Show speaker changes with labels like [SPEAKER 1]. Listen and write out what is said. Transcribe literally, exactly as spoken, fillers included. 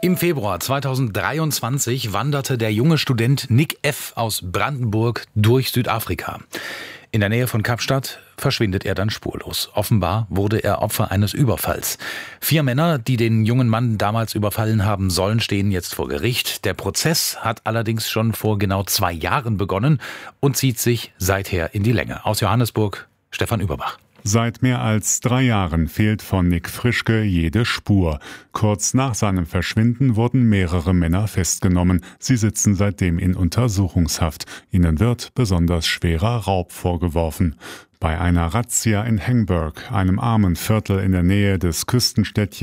[SPEAKER 1] Im Februar zweitausenddreiundzwanzig wanderte der junge Student Nick F. aus Brandenburg durch Südafrika. In der Nähe von Kapstadt verschwindet er dann spurlos. Offenbar wurde er Opfer eines Überfalls. Vier Männer, die den jungen Mann damals überfallen haben sollen, stehen jetzt vor Gericht. Der Prozess hat allerdings schon vor genau zwei Jahren begonnen und zieht sich seither in die Länge. Aus Johannesburg, Stefan Überbach.
[SPEAKER 2] Seit mehr als drei Jahren fehlt von Nick Frischke jede Spur. Kurz nach seinem Verschwinden wurden mehrere Männer festgenommen. Sie sitzen seitdem in Untersuchungshaft. Ihnen wird besonders schwerer Raub vorgeworfen. Bei einer Razzia in Hengburg, einem armen Viertel in der Nähe des Küstenstädtchens